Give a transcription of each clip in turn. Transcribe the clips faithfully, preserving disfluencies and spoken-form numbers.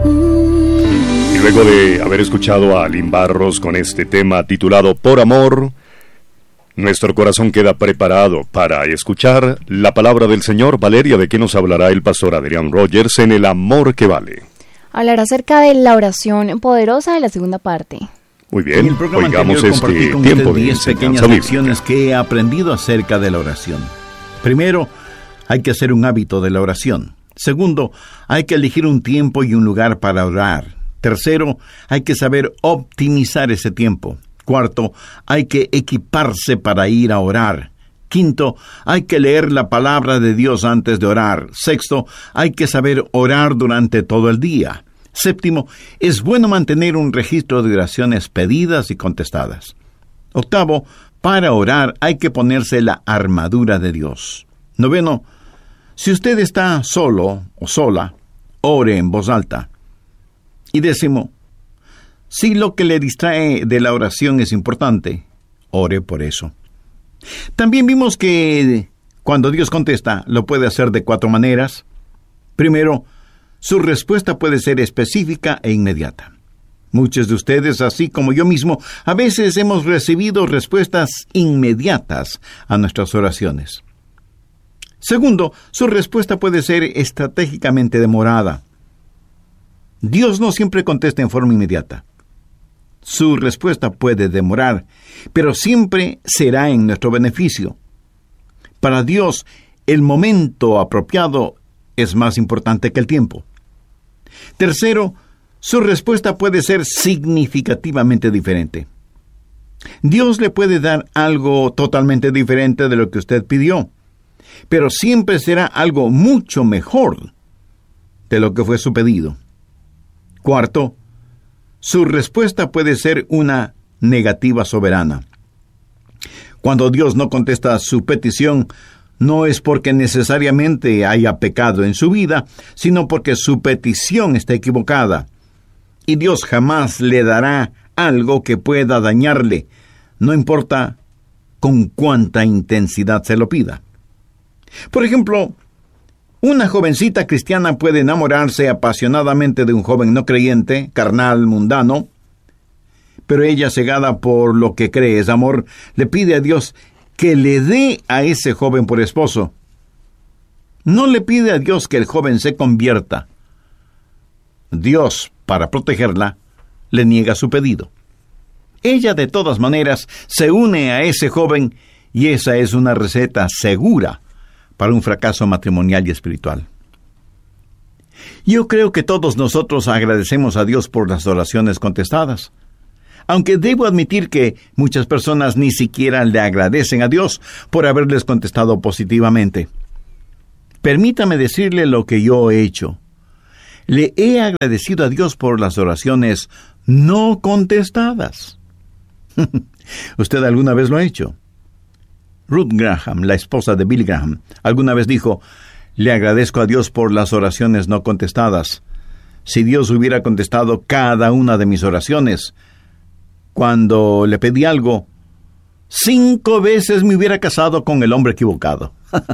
Y luego de haber escuchado a Lynn Barros con este tema titulado Por Amor, nuestro corazón queda preparado para escuchar la palabra del Señor. Valeria, ¿de qué nos hablará el pastor Adrián Rogers en El Amor que Vale? Hablará acerca de la oración poderosa de la segunda parte. Muy bien, en el programa oigamos anterior este compartí con tiempo usted de diez pequeñas enseñanza lecciones que he aprendido acerca de la oración. Primero, hay que hacer un hábito de la oración. Segundo, hay que elegir un tiempo y un lugar para orar. Tercero, hay que saber optimizar ese tiempo. Cuarto, hay que equiparse para ir a orar. Quinto, hay que leer la palabra de Dios antes de orar. Sexto, hay que saber orar durante todo el día. Séptimo, es bueno mantener un registro de oraciones pedidas y contestadas. Octavo, para orar hay que ponerse la armadura de Dios. Noveno, si usted está solo o sola, ore en voz alta. Y décimo, si lo que le distrae de la oración es importante, ore por eso. También vimos que cuando Dios contesta, lo puede hacer de cuatro maneras. Primero, su respuesta puede ser específica e inmediata. Muchos de ustedes, así como yo mismo, a veces hemos recibido respuestas inmediatas a nuestras oraciones. Segundo, su respuesta puede ser estratégicamente demorada. Dios no siempre contesta en forma inmediata. Su respuesta puede demorar, pero siempre será en nuestro beneficio. Para Dios, el momento apropiado es más importante que el tiempo. Tercero, su respuesta puede ser significativamente diferente. Dios le puede dar algo totalmente diferente de lo que usted pidió, pero siempre será algo mucho mejor de lo que fue su pedido. Cuarto, su respuesta puede ser una negativa soberana. Cuando Dios no contesta su petición, no es porque necesariamente haya pecado en su vida, sino porque su petición está equivocada. Y Dios jamás le dará algo que pueda dañarle, no importa con cuánta intensidad se lo pida. Por ejemplo, una jovencita cristiana puede enamorarse apasionadamente de un joven no creyente, carnal, mundano, pero ella, cegada por lo que cree es amor, le pide a Dios que le dé a ese joven por esposo. No le pide a Dios que el joven se convierta. Dios, para protegerla, le niega su pedido. Ella, de todas maneras, se une a ese joven y esa es una receta segura para un fracaso matrimonial y espiritual. Yo creo que todos nosotros agradecemos a Dios por las oraciones contestadas, aunque debo admitir que muchas personas ni siquiera le agradecen a Dios por haberles contestado positivamente. Permítame decirle lo que yo he hecho. Le he agradecido a Dios por las oraciones no contestadas. ¿Usted alguna vez lo ha hecho? Ruth Graham, la esposa de Billy Graham, alguna vez dijo: le agradezco a Dios por las oraciones no contestadas. Si Dios hubiera contestado cada una de mis oraciones, cuando le pedí algo, cinco veces me hubiera casado con el hombre equivocado.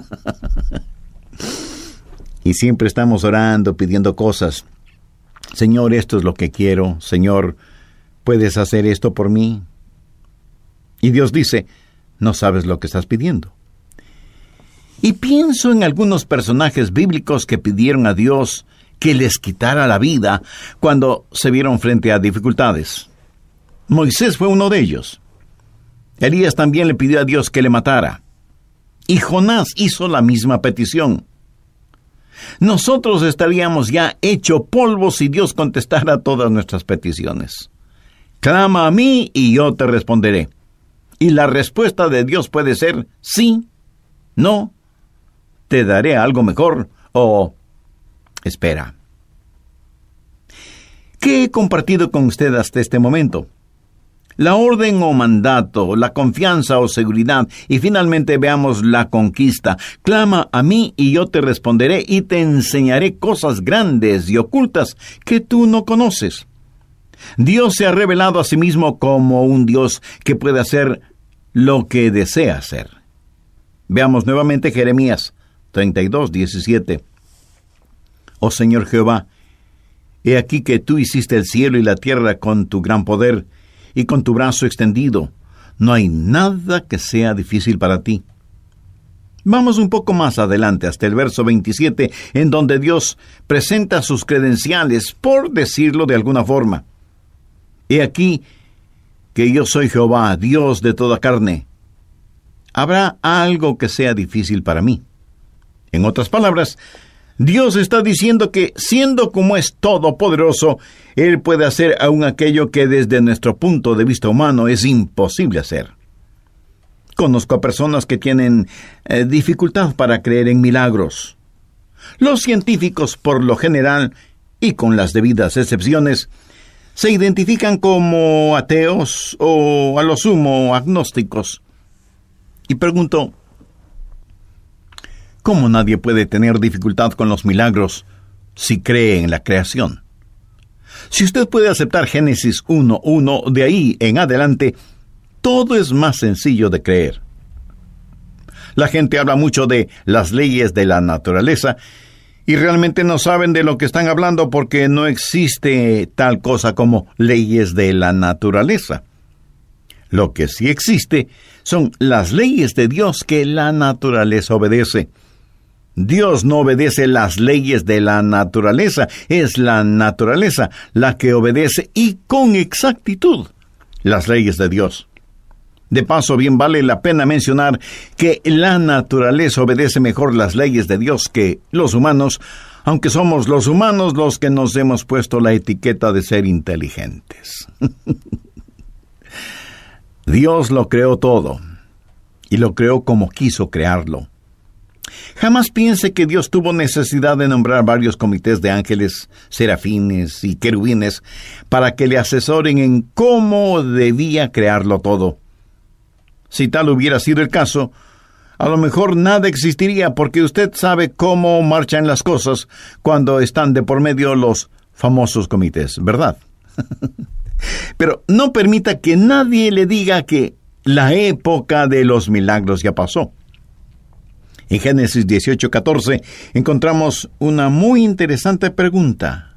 Y siempre estamos orando, pidiendo cosas. Señor, esto es lo que quiero. Señor, ¿puedes hacer esto por mí? Y Dios dice: no sabes lo que estás pidiendo. Y pienso en algunos personajes bíblicos que pidieron a Dios que les quitara la vida cuando se vieron frente a dificultades. Moisés fue uno de ellos. Elías también le pidió a Dios que le matara. Y Jonás hizo la misma petición. Nosotros estaríamos ya hecho polvo si Dios contestara todas nuestras peticiones. Clama a mí y yo te responderé. Y la respuesta de Dios puede ser sí, no, te daré algo mejor o espera. ¿Qué he compartido con usted hasta este momento? La orden o mandato, la confianza o seguridad, y finalmente veamos la conquista. Clama a mí y yo te responderé y te enseñaré cosas grandes y ocultas que tú no conoces. Dios se ha revelado a sí mismo como un Dios que puede hacer lo que desea hacer. Veamos nuevamente Jeremías treinta y dos, diecisiete. Oh Señor Jehová, He aquí que tú hiciste el cielo y la tierra con tu gran poder y con tu brazo extendido. No hay nada que sea difícil para ti. Vamos un poco más adelante, hasta el verso veintisiete, en donde Dios presenta sus credenciales, por decirlo de alguna forma. He aquí que yo soy Jehová, Dios de toda carne. ¿Habrá algo que sea difícil para mí? En otras palabras, Dios está diciendo que, siendo como es todopoderoso, Él puede hacer aún aquello que desde nuestro punto de vista humano es imposible hacer. Conozco a personas que tienen eh, dificultad para creer en milagros. Los científicos, por lo general, y con las debidas excepciones, se identifican como ateos o, a lo sumo, agnósticos. Y pregunto, ¿cómo nadie puede tener dificultad con los milagros si cree en la creación? Si usted puede aceptar Génesis uno uno, de ahí en adelante, todo es más sencillo de creer. La gente habla mucho de las leyes de la naturaleza y realmente no saben de lo que están hablando porque no existe tal cosa como leyes de la naturaleza. Lo que sí existe son las leyes de Dios que la naturaleza obedece. Dios no obedece las leyes de la naturaleza, es la naturaleza la que obedece y con exactitud las leyes de Dios. De paso, bien vale la pena mencionar que la naturaleza obedece mejor las leyes de Dios que los humanos, aunque somos los humanos los que nos hemos puesto la etiqueta de ser inteligentes. Dios lo creó todo, y lo creó como quiso crearlo. Jamás piense que Dios tuvo necesidad de nombrar varios comités de ángeles, serafines y querubines para que le asesoren en cómo debía crearlo todo. Si tal hubiera sido el caso, a lo mejor nada existiría porque usted sabe cómo marchan las cosas cuando están de por medio los famosos comités, ¿verdad? Pero no permita que nadie le diga que la época de los milagros ya pasó. En Génesis dieciocho catorce encontramos una muy interesante pregunta.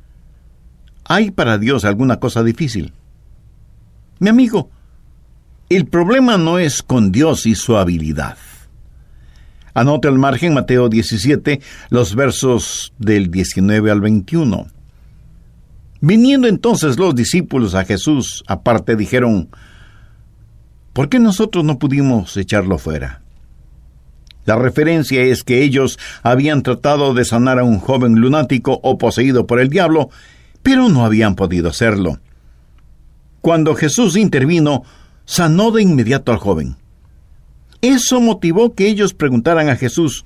¿Hay para Dios alguna cosa difícil? Mi amigo, el problema no es con Dios y su habilidad. Anote al margen Mateo diecisiete, los versos del diecinueve al veintiuno. Viniendo entonces los discípulos a Jesús, aparte dijeron, ¿por qué nosotros no pudimos echarlo fuera? La referencia es que ellos habían tratado de sanar a un joven lunático o poseído por el diablo, pero no habían podido hacerlo. Cuando Jesús intervino, sanó de inmediato al joven. Eso motivó que ellos preguntaran a Jesús,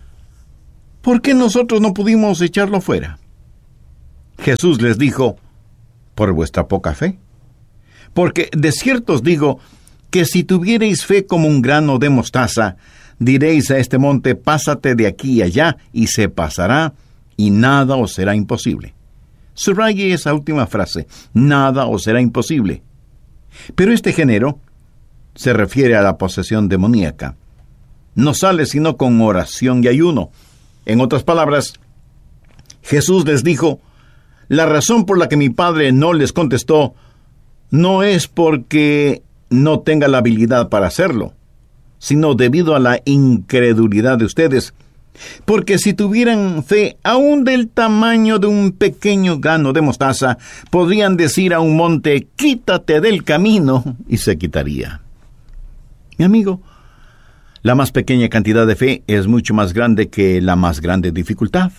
¿por qué nosotros no pudimos echarlo fuera? Jesús les dijo, por vuestra poca fe. Porque de cierto os digo que si tuviereis fe como un grano de mostaza, diréis a este monte, pásate de aquí y allá, y se pasará, y nada os será imposible. Subraye esa última frase, nada os será imposible. Pero este género se refiere a la posesión demoníaca. No sale sino con oración y ayuno. En otras palabras, Jesús les dijo, la razón por la que mi Padre no les contestó no es porque no tenga la habilidad para hacerlo, sino debido a la incredulidad de ustedes. Porque si tuvieran fe aún del tamaño de un pequeño grano de mostaza, podrían decir a un monte, quítate del camino, y se quitaría. Mi amigo, la más pequeña cantidad de fe es mucho más grande que la más grande dificultad.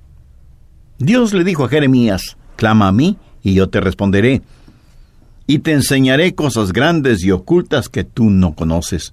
Dios le dijo a Jeremías, clama a mí y yo te responderé, y te enseñaré cosas grandes y ocultas que tú no conoces.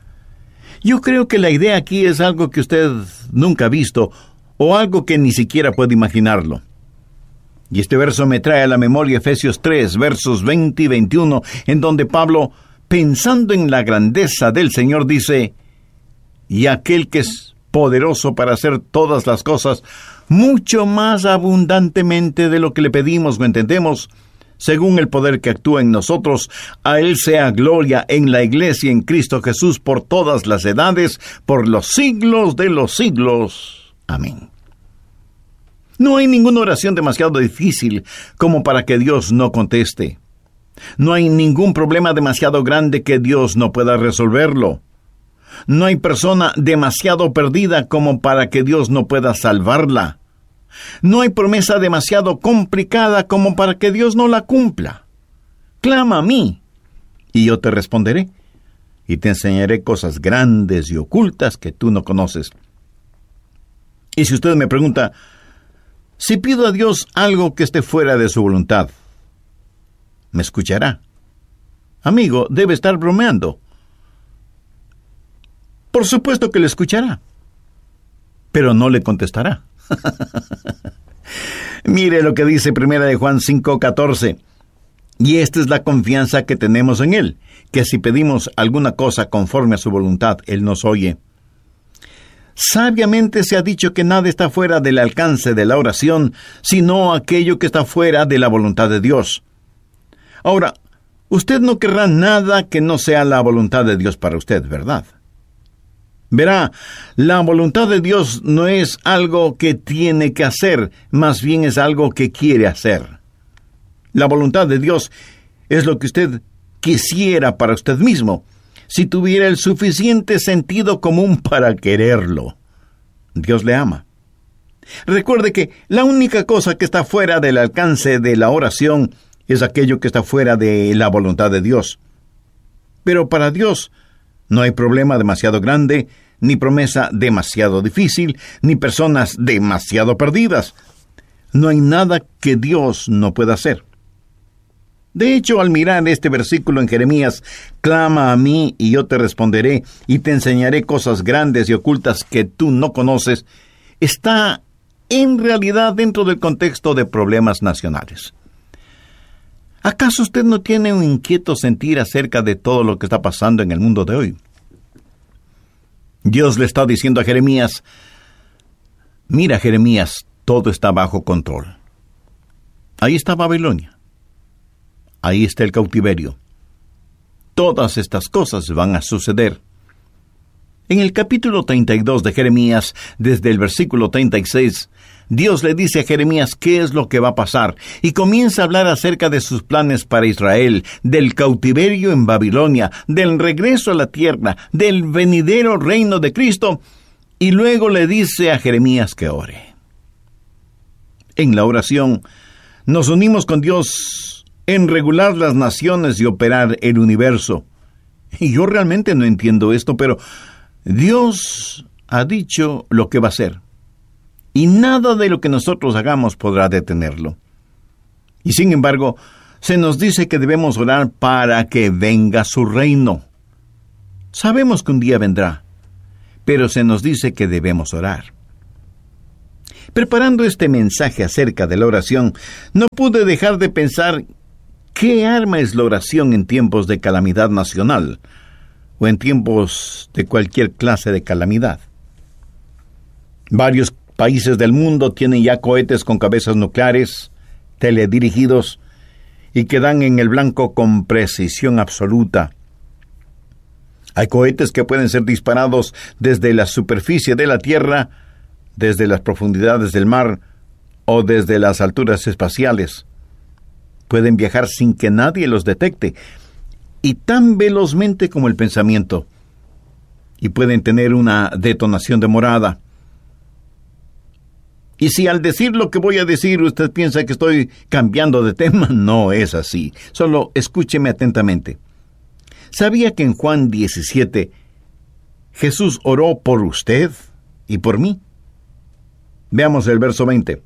Yo creo que la idea aquí es algo que usted nunca ha visto o algo que ni siquiera puede imaginarlo. Y este verso me trae a la memoria Efesios tres, versos veinte y veintiuno, en donde Pablo, pensando en la grandeza del Señor, dice, y aquel que es poderoso para hacer todas las cosas, mucho más abundantemente de lo que le pedimos o entendemos, según el poder que actúa en nosotros, a Él sea gloria en la Iglesia en Cristo Jesús por todas las edades, por los siglos de los siglos. Amén. No hay ninguna oración demasiado difícil como para que Dios no conteste. No hay ningún problema demasiado grande que Dios no pueda resolverlo. No hay persona demasiado perdida como para que Dios no pueda salvarla. No hay promesa demasiado complicada como para que Dios no la cumpla. Clama a mí, y yo te responderé, y te enseñaré cosas grandes y ocultas que tú no conoces. Y si usted me pregunta, si pido a Dios algo que esté fuera de su voluntad, ¿me escuchará? Amigo, debe estar bromeando. Por supuesto que le escuchará, pero no le contestará. Mire lo que dice Primera de Juan cinco catorce. Y esta es la confianza que tenemos en Él, que si pedimos alguna cosa conforme a su voluntad, Él nos oye. Sabiamente se ha dicho que nada está fuera del alcance de la oración, sino aquello que está fuera de la voluntad de Dios. Ahora, usted no querrá nada que no sea la voluntad de Dios para usted, ¿verdad? Verá, la voluntad de Dios no es algo que tiene que hacer, más bien es algo que quiere hacer. La voluntad de Dios es lo que usted quisiera para usted mismo, si tuviera el suficiente sentido común para quererlo. Dios le ama. Recuerde que la única cosa que está fuera del alcance de la oración es aquello que está fuera de la voluntad de Dios. Pero para Dios no hay problema demasiado grande, ni promesa demasiado difícil, ni personas demasiado perdidas. No hay nada que Dios no pueda hacer. De hecho, al mirar este versículo en Jeremías, clama a mí y yo te responderé y te enseñaré cosas grandes y ocultas que tú no conoces, está en realidad dentro del contexto de problemas nacionales. ¿Acaso usted no tiene un inquieto sentir acerca de todo lo que está pasando en el mundo de hoy? Dios le está diciendo a Jeremías, mira Jeremías, todo está bajo control. Ahí está Babilonia. Ahí está el cautiverio. Todas estas cosas van a suceder. En el capítulo treinta y dos de Jeremías, desde el versículo treinta y seis, Dios le dice a Jeremías qué es lo que va a pasar, y comienza a hablar acerca de sus planes para Israel, del cautiverio en Babilonia, del regreso a la tierra, del venidero reino de Cristo, y luego le dice a Jeremías que ore. En la oración, nos unimos con Dios en regular las naciones y operar el universo. Y yo realmente no entiendo esto, pero Dios ha dicho lo que va a hacer. Y nada de lo que nosotros hagamos podrá detenerlo. Y sin embargo, se nos dice que debemos orar para que venga su reino. Sabemos que un día vendrá, pero se nos dice que debemos orar. Preparando este mensaje acerca de la oración, no pude dejar de pensar qué arma es la oración en tiempos de calamidad nacional o en tiempos de cualquier clase de calamidad. Varios países del mundo tienen ya cohetes con cabezas nucleares, teledirigidos, y que dan en el blanco con precisión absoluta. Hay cohetes que pueden ser disparados desde la superficie de la Tierra, desde las profundidades del mar o desde las alturas espaciales. Pueden viajar sin que nadie los detecte, y tan velozmente como el pensamiento, y pueden tener una detonación demorada. Y si al decir lo que voy a decir usted piensa que estoy cambiando de tema, no es así. Solo escúcheme atentamente. ¿Sabía que en Juan diecisiete Jesús oró por usted y por mí? Veamos el verso veinte.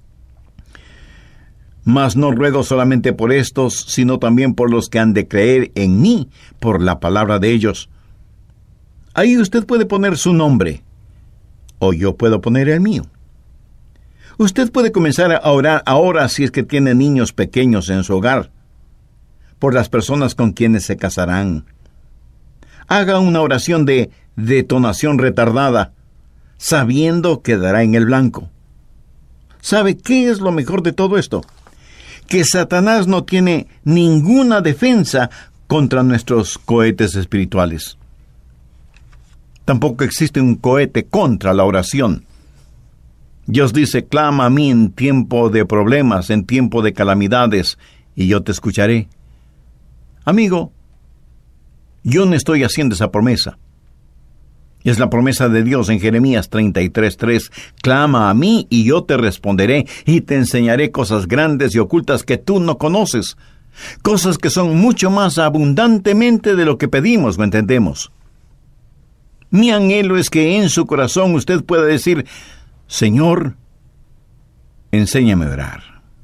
Mas no ruego solamente por estos, sino también por los que han de creer en mí, por la palabra de ellos. Ahí usted puede poner su nombre, o yo puedo poner el mío. Usted puede comenzar a orar ahora si es que tiene niños pequeños en su hogar, por las personas con quienes se casarán. Haga una oración de detonación retardada, sabiendo que dará en el blanco. ¿Sabe qué es lo mejor de todo esto? Que Satanás no tiene ninguna defensa contra nuestros cohetes espirituales. Tampoco existe un cohete contra la oración. Dios dice, clama a mí en tiempo de problemas, en tiempo de calamidades, y yo te escucharé. Amigo, yo no estoy haciendo esa promesa. Es la promesa de Dios en Jeremías treinta y tres, tres. Clama a mí y yo te responderé y te enseñaré cosas grandes y ocultas que tú no conoces. Cosas que son mucho más abundantemente de lo que pedimos o entendemos. Mi anhelo es que en su corazón usted pueda decir, Señor, enséñame a orar.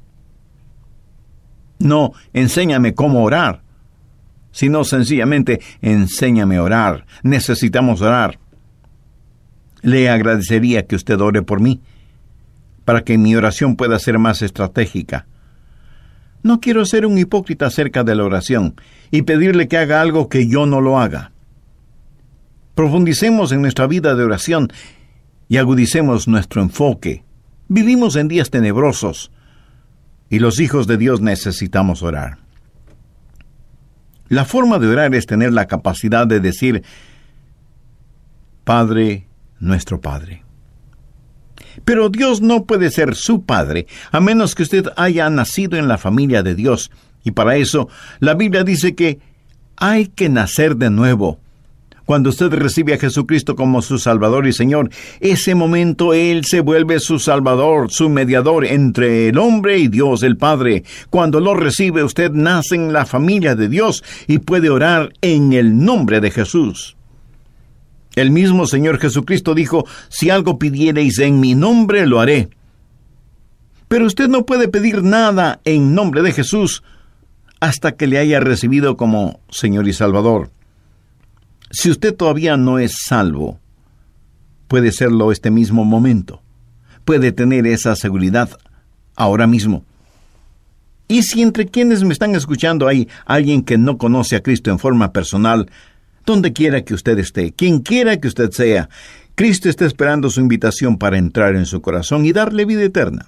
No, enséñame cómo orar, sino sencillamente, enséñame a orar. Necesitamos orar. Le agradecería que usted ore por mí, para que mi oración pueda ser más estratégica. No quiero ser un hipócrita acerca de la oración y pedirle que haga algo que yo no lo haga. Profundicemos en nuestra vida de oración y agudicemos nuestro enfoque. Vivimos en días tenebrosos y los hijos de Dios necesitamos orar. La forma de orar es tener la capacidad de decir, Padre, nuestro Padre. Pero Dios no puede ser su Padre a menos que usted haya nacido en la familia de Dios. Y para eso, la Biblia dice que hay que nacer de nuevo. Cuando usted recibe a Jesucristo como su Salvador y Señor, ese momento Él se vuelve su Salvador, su mediador entre el hombre y Dios el Padre. Cuando lo recibe, usted nace en la familia de Dios y puede orar en el nombre de Jesús. El mismo Señor Jesucristo dijo, si algo pidiereis en mi nombre, lo haré. Pero usted no puede pedir nada en nombre de Jesús hasta que le haya recibido como Señor y Salvador. Si usted todavía no es salvo, puede serlo este mismo momento. Puede tener esa seguridad ahora mismo. Y si entre quienes me están escuchando hay alguien que no conoce a Cristo en forma personal, donde quiera que usted esté, quien quiera que usted sea, Cristo está esperando su invitación para entrar en su corazón y darle vida eterna.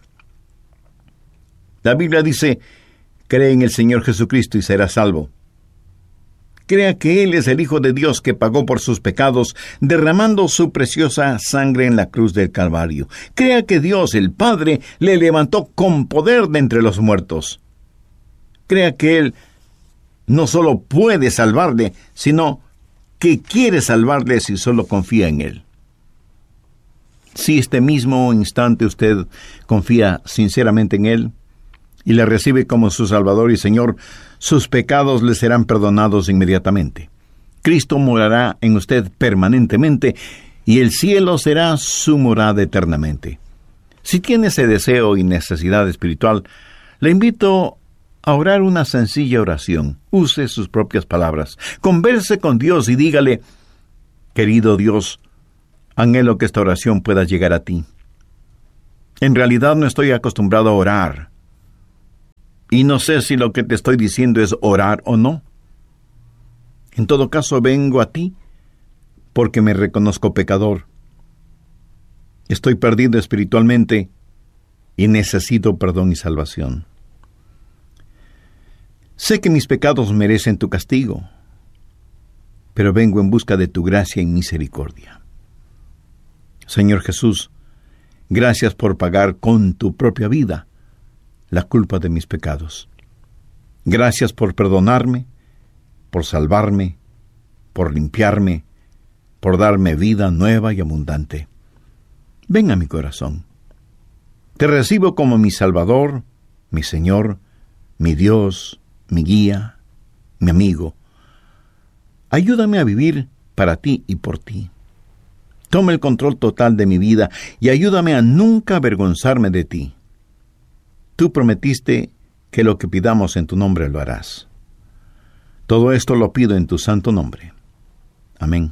La Biblia dice, cree en el Señor Jesucristo y será salvo. Crea que Él es el Hijo de Dios que pagó por sus pecados, derramando su preciosa sangre en la cruz del Calvario. Crea que Dios, el Padre, le levantó con poder de entre los muertos. Crea que Él no solo puede salvarle, sino que quiere salvarle si solo confía en Él. Si este mismo instante usted confía sinceramente en Él y le recibe como su Salvador y Señor, sus pecados le serán perdonados inmediatamente. Cristo morará en usted permanentemente y el cielo será su morada eternamente. Si tiene ese deseo y necesidad espiritual, le invito a orar una sencilla oración. Use sus propias palabras. Converse con Dios y dígale, querido Dios, anhelo que esta oración pueda llegar a ti. En realidad no estoy acostumbrado a orar. Y no sé si lo que te estoy diciendo es orar o no. En todo caso, vengo a ti porque me reconozco pecador. Estoy perdido espiritualmente y necesito perdón y salvación. Sé que mis pecados merecen tu castigo, pero vengo en busca de tu gracia y misericordia. Señor Jesús, gracias por pagar con tu propia vida la culpa de mis pecados. Gracias por perdonarme, por salvarme, por limpiarme, por darme vida nueva y abundante. Ven a mi corazón. Te recibo como mi Salvador, mi Señor, mi Dios, mi guía, mi amigo. Ayúdame a vivir para ti y por ti. Toma el control total de mi vida y ayúdame a nunca avergonzarme de ti. Tú prometiste que lo que pidamos en tu nombre lo harás. Todo esto lo pido en tu santo nombre. Amén.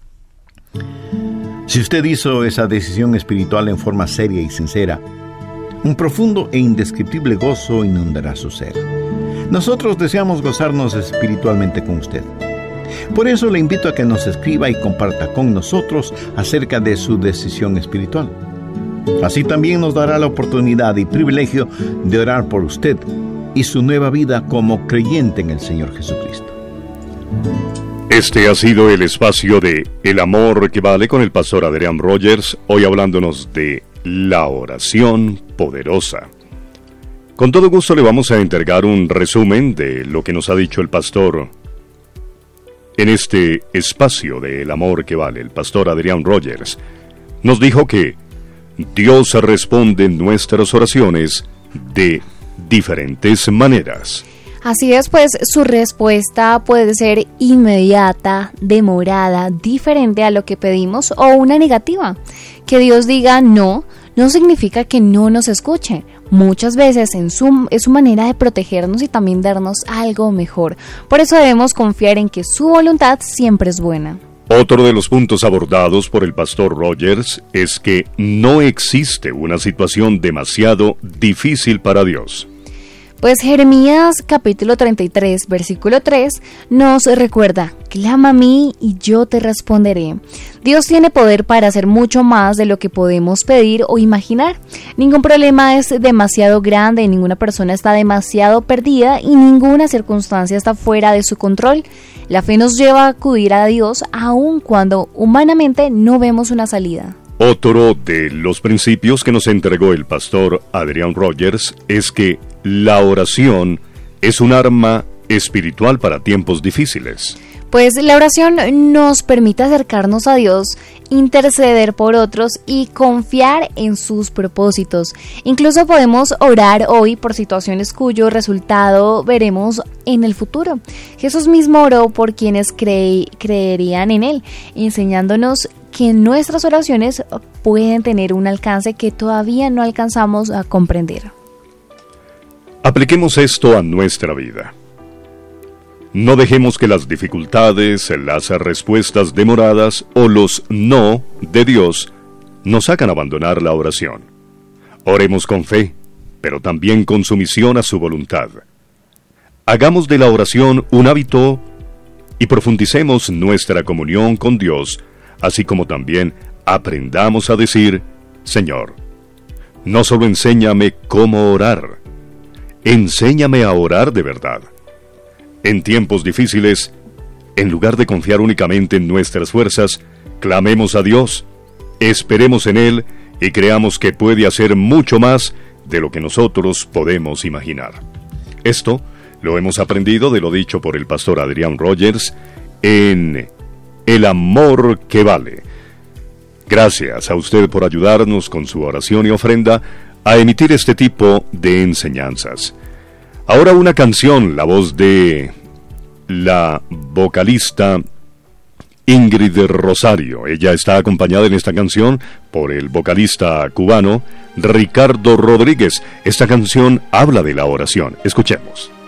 Si usted hizo esa decisión espiritual en forma seria y sincera, un profundo e indescriptible gozo inundará su ser. Nosotros deseamos gozarnos espiritualmente con usted. Por eso le invito a que nos escriba y comparta con nosotros acerca de su decisión espiritual. Así también nos dará la oportunidad y privilegio de orar por usted y su nueva vida como creyente en el Señor Jesucristo. Este ha sido el espacio de El Amor que Vale con el pastor Adrián Rogers, hoy hablándonos de la oración poderosa. Con todo gusto le vamos a entregar un resumen de lo que nos ha dicho el pastor en este espacio del amor que vale. El pastor Adrián Rogers nos dijo que Dios responde nuestras oraciones de diferentes maneras. Así es, pues su respuesta puede ser inmediata, demorada, diferente a lo que pedimos o una negativa. Que Dios diga no, no significa que no nos escuche. Muchas veces en su, es su manera de protegernos y también darnos algo mejor. Por eso debemos confiar en que su voluntad siempre es buena. Otro de los puntos abordados por el pastor Rogers es que no existe una situación demasiado difícil para Dios. Pues Jeremías capítulo treinta y tres, versículo tres, nos recuerda: clama a mí y yo te responderé. Dios tiene poder para hacer mucho más de lo que podemos pedir o imaginar. Ningún problema es demasiado grande, ninguna persona está demasiado perdida y ninguna circunstancia está fuera de su control. La fe nos lleva a acudir a Dios aun cuando humanamente no vemos una salida. Otro de los principios que nos entregó el pastor Adrián Rogers es que la oración es un arma espiritual para tiempos difíciles. Pues la oración nos permite acercarnos a Dios, interceder por otros y confiar en sus propósitos. Incluso podemos orar hoy por situaciones cuyo resultado veremos en el futuro. Jesús mismo oró por quienes cre- creerían en Él, enseñándonos que nuestras oraciones pueden tener un alcance que todavía no alcanzamos a comprender. Apliquemos esto a nuestra vida. No dejemos que las dificultades, las respuestas demoradas o los no de Dios nos hagan abandonar la oración. Oremos con fe, pero también con sumisión a su voluntad. Hagamos de la oración un hábito y profundicemos nuestra comunión con Dios, así como también aprendamos a decir: Señor, no solo enséñame cómo orar, enséñame a orar de verdad. En tiempos difíciles, en lugar de confiar únicamente en nuestras fuerzas, clamemos a Dios, esperemos en Él y creamos que puede hacer mucho más de lo que nosotros podemos imaginar. Esto lo hemos aprendido de lo dicho por el pastor Adrián Rogers en El amor que vale. Gracias a usted por ayudarnos con su oración y ofrenda a emitir este tipo de enseñanzas. Ahora una canción, la voz de la vocalista Ingrid Rosario. Ella está acompañada en esta canción por el vocalista cubano Ricardo Rodríguez. Esta canción habla de la oración. Escuchemos.